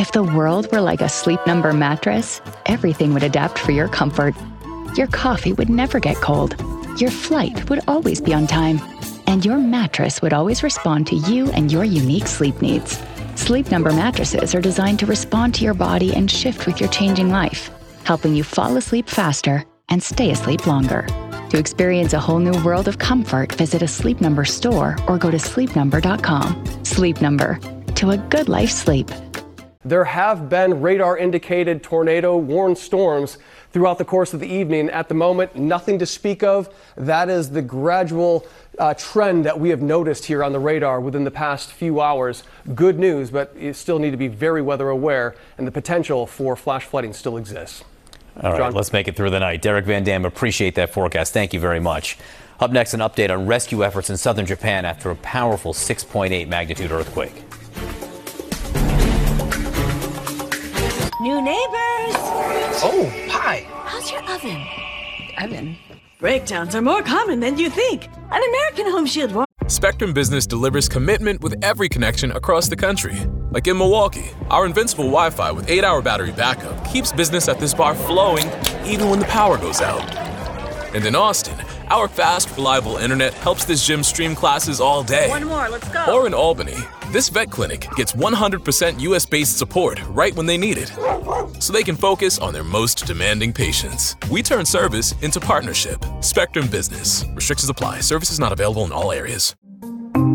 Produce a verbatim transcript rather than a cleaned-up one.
If the world were like a Sleep Number mattress, everything would adapt for your comfort. Your coffee would never get cold. Your flight would always be on time. And your mattress would always respond to you and your unique sleep needs. Sleep Number mattresses are designed to respond to your body and shift with your changing life, helping you fall asleep faster and stay asleep longer. To experience a whole new world of comfort, visit a Sleep Number store or go to sleep number dot com. Sleep Number. To a good life sleep. There have been radar-indicated tornado-warned storms throughout the course of the evening. At the moment, nothing to speak of. That is the gradual uh, trend that we have noticed here on the radar within the past few hours. Good news, but you still need to be very weather aware, and the potential for flash flooding still exists. All right, John? Let's make it through the night. Derek Van Dam, appreciate that forecast. Thank you very much. Up next, an update on rescue efforts in southern Japan after a powerful six point eight magnitude earthquake. New neighbors! Oh, hi. How's your oven? Oven? Breakdowns are more common than you think. An American Home Shield warranty. Spectrum Business delivers commitment with every connection across the country. Like in Milwaukee, our invincible Wi-Fi with eight hour battery backup keeps business at this bar flowing even when the power goes out. And in Austin, our fast, reliable internet helps this gym stream classes all day. One more, let's go. Or in Albany, this vet clinic gets one hundred percent U S-based support right when they need it, so they can focus on their most demanding patients. We turn service into partnership. Spectrum Business. Restrictions apply. Services not available in all areas.